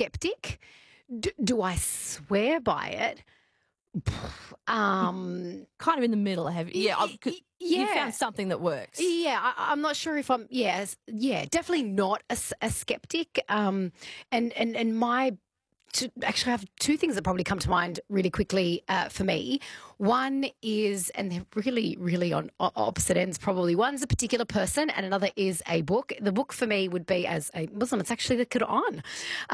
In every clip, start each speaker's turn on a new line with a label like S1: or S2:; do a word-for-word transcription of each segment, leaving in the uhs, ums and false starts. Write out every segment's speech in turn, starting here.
S1: skeptic. D- do I swear by it? Um,
S2: kind of in the middle, have you? Yeah, I-
S1: yeah.
S2: You found something that works.
S1: Yeah, I, I'm not sure if I'm. Yes, yeah, definitely not a, s- a skeptic. Um, and and and my. To actually, I have two things that probably come to mind really quickly uh, for me. One is, and they're really, really on o- opposite ends probably. One's a particular person and another is a book. The book for me would be, as a Muslim, it's actually the Quran.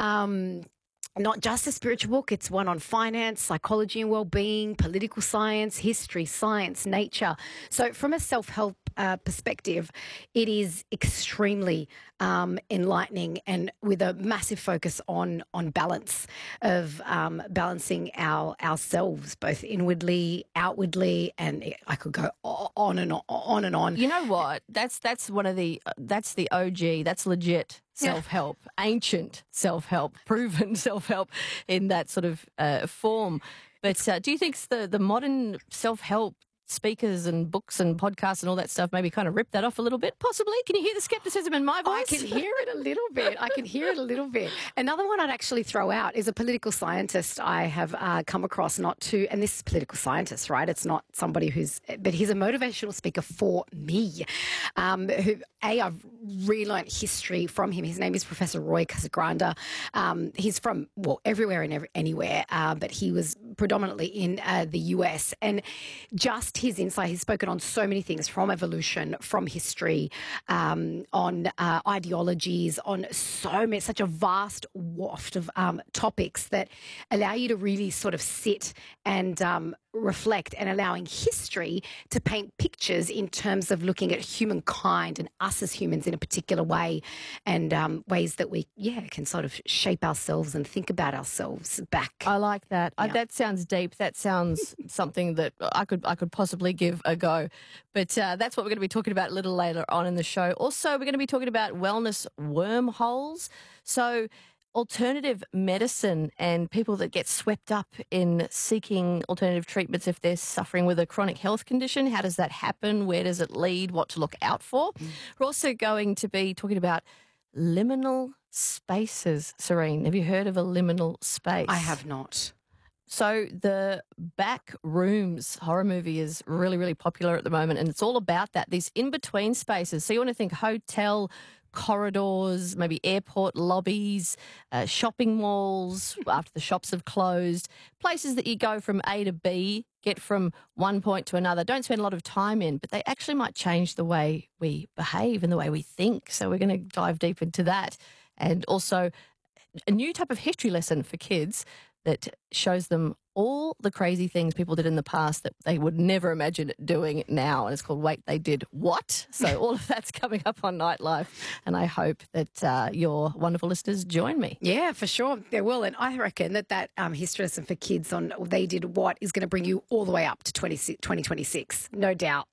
S1: Um, not just a spiritual book, it's one on finance, psychology and well-being, political science, history, science, nature. So from a self-help uh, perspective, it is extremely um, enlightening and with a massive focus on on balance of um, balancing our ourselves, both inwardly, outwardly, and I could go on and on, on and on.
S2: You know what? That's that's one of the that's the O G. That's legit self-help, yeah. Ancient self-help, proven self-help in that sort of uh, form. But uh, do you think the the modern self-help speakers and books and podcasts and all that stuff maybe kind of rip that off a little bit, possibly? Can you hear the skepticism in my voice?
S1: I can hear it a little bit. I can hear it a little bit. Another one I'd actually throw out is a political scientist I have uh, come across, not to, and this is political scientist, right? It's not somebody who's, but he's a motivational speaker for me. Um, who, A, I've relearned history from him. His name is Professor Roy Casagrande. Um, he's from, well, everywhere and every, anywhere, uh, but he was predominantly in uh, the U S, and just his insight, he's spoken on so many things, from evolution, from history, um, on uh, ideologies, on so many, such a vast waft of um, topics that allow you to really sort of sit and um, reflect, and allowing history to paint pictures in terms of looking at humankind and us as humans in a particular way, and um, ways that we, yeah, can sort of shape ourselves and think about ourselves back.
S2: I like that.
S1: Yeah.
S2: Uh, that sounds deep. That sounds something that I could I could possibly give a go. But uh, that's what we're going to be talking about a little later on in the show. Also, we're going to be talking about wellness wormholes. So alternative medicine and people that get swept up in seeking alternative treatments if they're suffering with a chronic health condition. How does that happen? Where does it lead? What to look out for? Mm. We're also going to be talking about liminal spaces. Serene, have you heard of a liminal space?
S1: I have not.
S2: So the Back Rooms horror movie is really, really popular at the moment, and it's all about that, these in-between spaces. So you want to think hotel corridors, maybe airport lobbies, uh, shopping malls after the shops have closed, places that you go from A to B, get from one point to another, don't spend a lot of time in, but they actually might change the way we behave and the way we think. So we're going to dive deep into that. And also a new type of history lesson for kids that shows them all the crazy things people did in the past that they would never imagine doing now. And it's called Wait, They Did What? So all of that's coming up on Nightlife. And I hope that uh, your wonderful listeners join me.
S1: Yeah, for sure. They will. And I reckon that that um, history lesson for kids on They Did What is going to bring you all the way up to twenty twenty-six. No doubt.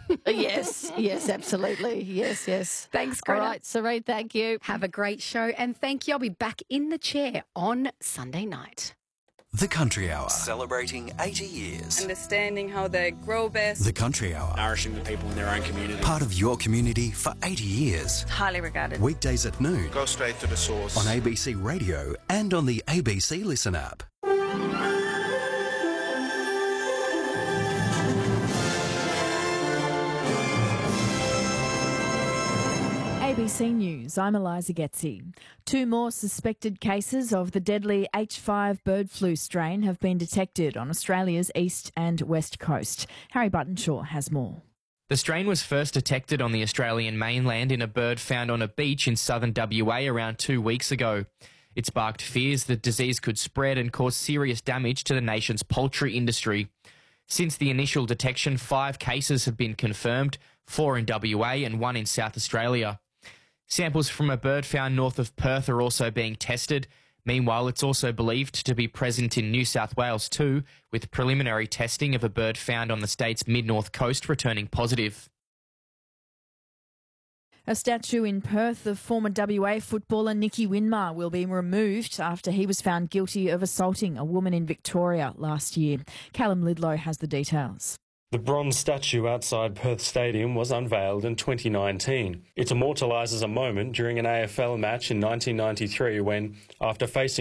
S2: Yes, yes, absolutely. Yes, yes.
S1: Thanks, Greta.
S2: All right, Serene, thank you.
S1: Have a great show. And thank you. I'll be back in the chair on Sunday night.
S3: The Country Hour, celebrating eighty years.
S4: Understanding how they grow best.
S3: The Country Hour,
S5: nourishing the people in their own community.
S3: Part of your community for eighty years.
S4: Highly regarded.
S3: Weekdays at noon.
S5: Go straight to the source.
S3: On A B C Radio and on the A B C Listen app.
S6: A B C News, I'm Eliza Getzi. Two more suspected cases of the deadly H five bird flu strain have been detected on Australia's east and west coast. Harry Buttonshaw has more.
S7: The strain was first detected on the Australian mainland in a bird found on a beach in southern W A around two weeks ago. It sparked fears that disease could spread and cause serious damage to the nation's poultry industry. Since the initial detection, five cases have been confirmed, four in W A and one in South Australia. Samples from a bird found north of Perth are also being tested. Meanwhile, it's also believed to be present in New South Wales too, with preliminary testing of a bird found on the state's mid-north coast returning positive.
S6: A statue in Perth of former W A footballer Nicky Winmar will be removed after he was found guilty of assaulting a woman in Victoria last year. Callum Lidlow has the details.
S8: The bronze statue outside Perth Stadium was unveiled in twenty nineteen. It immortalises a moment during an A F L match in nineteen ninety-three when, after facing